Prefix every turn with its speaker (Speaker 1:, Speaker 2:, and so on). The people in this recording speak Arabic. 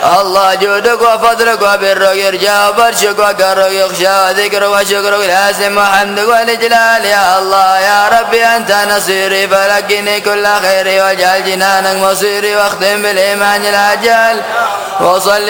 Speaker 1: الله جودك وفضلك وبرك يرجى وبرشك وكرك يخشى ذكرك وشكرك لازم وحمدك والإجلال يا الله يا ربي أنت نصيري فلقني كل خيري واجعل جنانك مصيري واختم بالإيمان العجل وصل